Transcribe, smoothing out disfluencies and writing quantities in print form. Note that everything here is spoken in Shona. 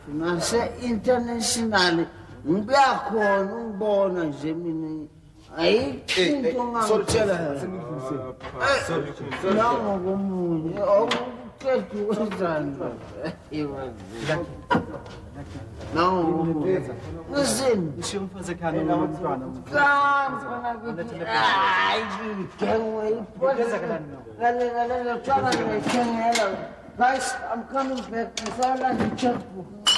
nase-international ngiyakhona ungibona nje mina ayikho into ngangitshela nangokomunye okuqeda ukwenzani nangokomunye listen guys, I'm coming back. I saw like a checkbook.